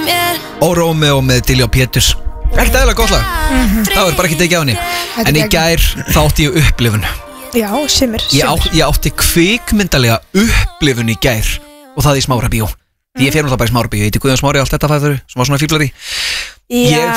Og Rómeó með Dilljá Péturs. Ekkert eðlilega gott lag. Það var bara ekki tekið á henni. En í gær þá átti ég upplifun. Já, simur. Ég átti kvikmyndalega upplifun í gær. Og það í Smárabíó. Því ég fer náttúrulega bara í Smárabíó. Ég heiti Guðjón Smári, allt þetta fæður sem var svona fíflari. Ég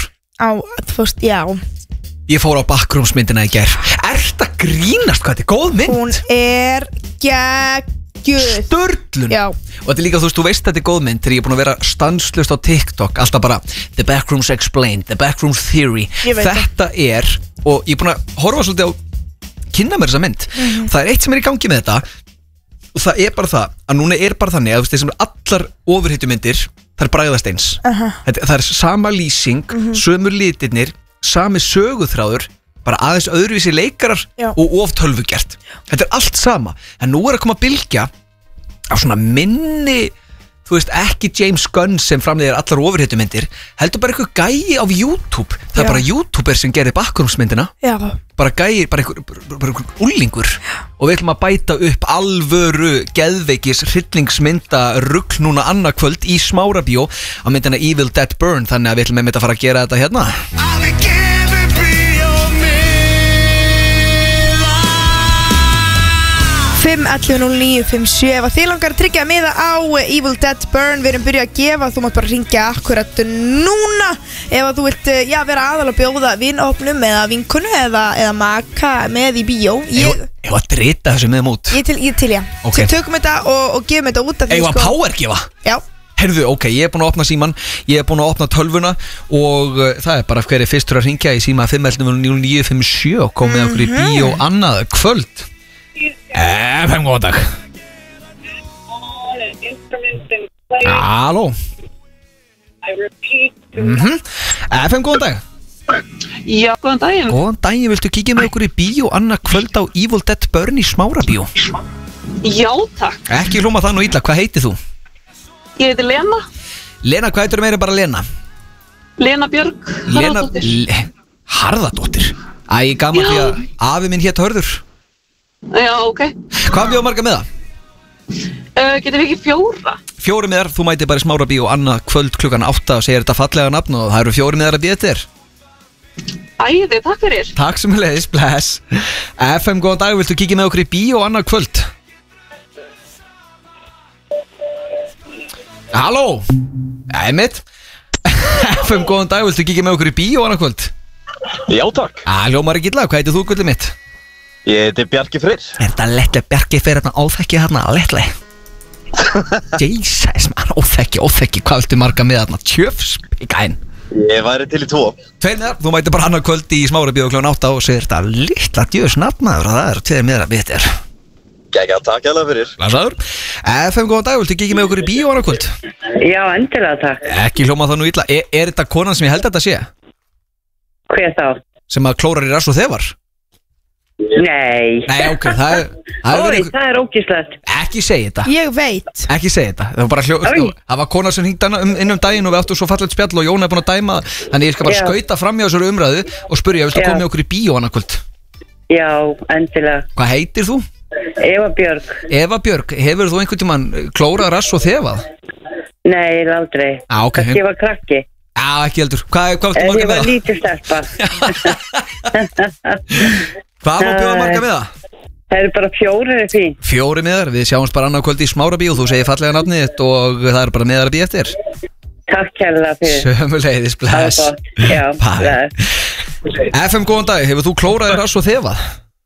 fór á Backroomsmyndina í gær. Ertu að grínast hvað þetta er góð mynd? Hún er geggjuð. Sturlun. Já. Og þetta er líka, þú veist þetta er góð mynd. Þegar ég er búin að vera stanslust á TikTok. Alltaf bara The Backrooms Explained, The Backrooms Theory. Þetta er, og ég er búin að horfa svolítið á kynna mér þessa mynd. Það er eitt sem er í gangi með þetta. Og það er bara það, að núna er bara þannig að þessum allar ofurhetjumyndir, það er bragðast eins. Það er sama lýsing, sömu litirnir, sami söguþráður, bara aðeins öðruvísi leikarar og of tölvugert. Þetta er allt sama. En nú er að koma bylgja á svona minni, þú veist, ekki James Gunn sem framleiðir allar ofurhetjumyndir, heldur bara eitthvað gæi á YouTube. Það er bara YouTuber sem gerir Backroomsmyndina. Bara gæi, bara einhver úlingur. Og við ætlum að bæta upp alvöru geðveikis hryllingsmynda rugl núna annað kvöld í Smárabíó á myndina Evil Dead Burn. Þannig að við ætlum að fara að gera þetta hérna. 511-0957 ef þið langar að tryggja miða á Evil Dead Burn, við erum byrjað að gefa, þú mátt bara ringja akkurat núna ef þú vilt vera aðal að bjóða vinahopnum eða vinkunu eða maka með í bíó. Ég var að drita þessu með mút. Ég til okay. Tökum þetta og gefum þetta út af því. Ég var powergefa. Já. Herðu, ok, ég er búin að opna síman, ég er búin að opna tölvuna og það er bara hver er fyrstur að ringja í síma 511-0957 og komið okkur í bíó annað kvöld. FM, góðan dag. Halló. FM, góðan dag. Já, góðan daginn. Góðan daginn, viltu kíkja með okkur í bíó annað kvöld á Evil Dead Burn í Smárabíó? Já, takk. Ekki hljóma það nú illa, hvað heitir þú? Ég heiti Lena. Lena, hvað heitir þú meira bara Lena? Lena Björg Harðardóttir. Harðardóttir? Æ, gaman því að afi minn hét Hörður. Já, ok. Hvað bjóða marga með það? Getum við ekki 4? 4 miðar, þú mæti bara í Smárabíó annað kvöld klukkan 8 og segir þetta fallega nafn og það eru 4 miðar að bíða þér. Æði, takk fyrir. Takk sem leiðis, bless. FM, góðan dag, viltu kíkja með okkur í bíó annað kvöld? Halló. Einmitt. FM, góðan dag, viltu kíkja með okkur í bíó annað kvöld? Já, takk. Hljómar ekki illa, hvað heitir þú, gullið mitt? Ég heiti Bjarki Freyr. Er þetta lettlega Bjarki Freyr hérna óþekki hérna lettlega? Jesus, man, óþekki, hvað viltu marga með hérna? Tjöfspikainn. Ég væri til í 2. 2 miðar, þú mæti bara annað kvöld í Smárabíó klukkan 8 og segir þetta litla djöfsnafnaður og það eru 2 miðar að bíða þér. Gægja, takk alveg fyrir. Blessaður. FM, góðan dag, viltu kíkja með okkur í bíó annað kvöld? Já, endilega takk. Ekki hljóma það nú illa. Er þetta konan sem ég held að þetta sé? Hver þá? Sem að klórar í rass og þefar? Nei. Nei, ok, það er ógislegt. Ekki segja þetta. Ég veit. Ekki segja þetta. Það var bara það var kona sem hringdi inn daginn og við áttum svo fallegt spjall og Jón er búin að dæma. Þannig ég skal bara skauta fram í þessari umræðu og spyrja, viltu koma með okkur í bíó annað kvöld? Já, endilega. Hvað heitir þú? Eva Björg. Eva Björg, hefur þú einhvern tímann klórað rass og þefað? Nei, aldrei. Ok. Ég var krakki. Já, ekki heldur. Hvað viltu marga með það? Ég var lítið stelpa. Hvað má bjóða marga með það? Það eru bara 4 er fín. 4 miðar, við sjáumst bara annað kvöld í Smárabíó og þú segir fallega nafnið þitt og það eru bara miðar að bíða eftir. Takk kærlega fyrir. Sömuleiðis, bless. Já, bless. FM, góðan dag, hefur þú klórað rass og þefað?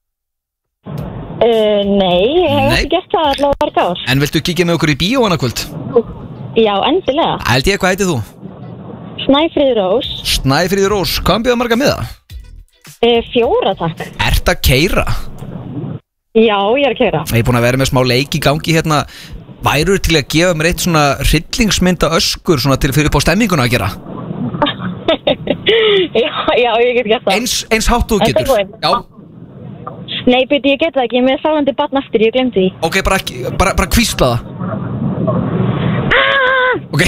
Nei, ég hef ekki gert það allavega marga ár. En viltu kíkja með okkur í bíó annað kvöld? Já, endilega. Held ég, hvað heitir þú? Snæfríður Rós. Snæfríður Rós, hvað bjóða marga með það? 4, takk. Ertu að keyra? Já, ég er að keyra. Ég er búin að vera með smá leik í gangi hérna. Værur til að gefa mér eitt svona hryllingsmynda öskur svona til fyrir upp á stemminguna að gera? Já, ég get gert það. Eins hátt þú getur. Já. Nei, beti, ég get það ekki, ég með sálandi barn aftur, ég glemdi því. Ok, bara hvísla það. Ok.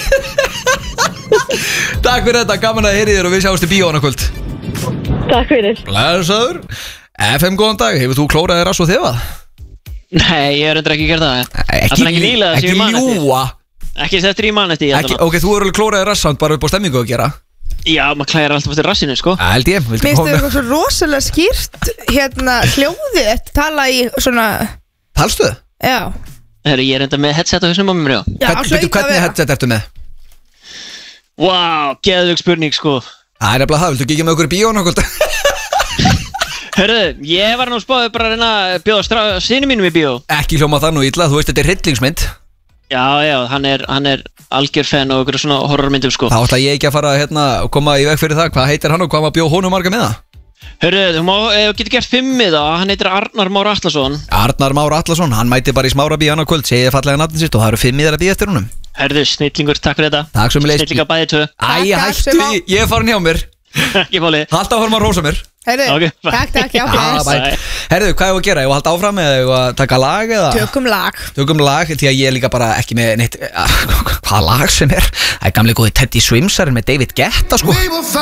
Takk fyrir þetta, gaman að heyri þér og við sjáumst í bíó annað kvöld. Takk fyrir. Blessaður. FM, góðan dag, hefur þú klórað rass og þefað? Nei, ég er undir ekki að gera það. Ekki ljúa. Ekki settur í mann eftir ekki, ok, þú eru alveg klóraði rassand bara upp á stemmingu að gera. Já, maður klæðir alltaf eftir rassinu, sko. Held ég. Mér finnst þau eitthvað svo rosalega skýrt hljóðið þetta tala í svona talstöð? Já. Herru, ég er enda með headset á þessum á mér, já. Hvernig headset ertu með? Vá, geðvögg spurning, sko. Það er nefnilega það, viltu ekki með okkur í bíón okkur? Hörru, ég var nú spáðið bara að reyna að bjóða syni mínum í bíó. Ekki hljóma það nú illa, þú veist þetta er hryllingsmynd. Já, hann er algjör fan og okkur svona horrormyndum, sko. Þá ætla ég ekki að fara að koma í veg fyrir það. Hvað heitir hann og hvað maður bjóð honum marga með það? Hörru, þú getur gert 5 miða, hann heitir Arnar Már Atlason. Arnar Már Atlason, hann mæti bara í Smárabíu annað kvöld, segið fallega nafnið sitt og það eru 5 miðar að bíða eftir honum. Hörru, snillingur, takk fyrir þetta. Takk sem leist. Snillinga bæði 2. Æ, hættu, ég er farin hjá mér. Ekki máli. Halda áfram að rósa mér. Herru, takk, já. Herru, hvað er að gera? Ég var að halda áfram eða að taka lag eða? Tökum lag, því að ég er líka bara ekki með neitt, hvaða lag sem er? Það er gamlega góði Teddy Swimser með David Guetta, sko.